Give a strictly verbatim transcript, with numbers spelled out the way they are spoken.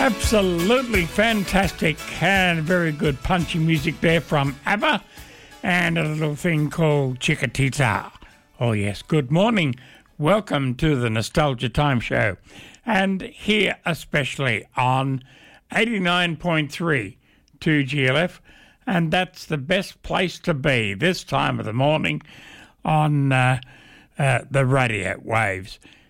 Absolutely fantastic and very good punchy music there from ABBA and a little thing called Chiquitita. Oh yes, good morning. Welcome to the Nostalgia Time Show, and here especially on eighty-nine point three two G L F, and that's the best place to be this time of the morning on uh, uh, the radio waves.